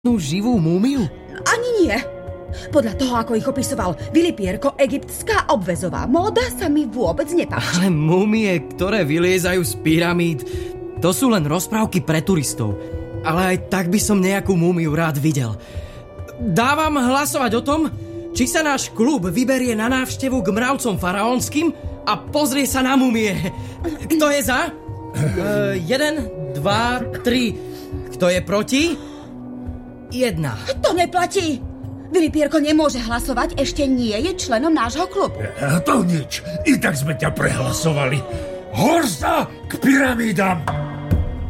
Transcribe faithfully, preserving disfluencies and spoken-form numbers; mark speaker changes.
Speaker 1: živú múmiu?
Speaker 2: Ani nie. Podľa toho, ako ich opisoval Vili Pierko, egyptská obväzová móda sa mi vôbec nepáči.
Speaker 1: Ale múmie, ktoré vyliezajú z pyramíd, to sú len rozprávky pre turistov. Ale aj tak by som nejakú múmiu rád videl. Dávam hlasovať o tom, či sa náš klub vyberie na návštevu k mravcom faraónskym a pozrie sa na múmie. Kto je za? Uh, jeden, dva, tri. Kto je proti? Jedna.
Speaker 2: To neplatí. Vili Pierko nemôže hlasovať, ešte nie je členom nášho klubu.
Speaker 3: To nič, i tak sme ťa prehlasovali. Horsa k pyramídam!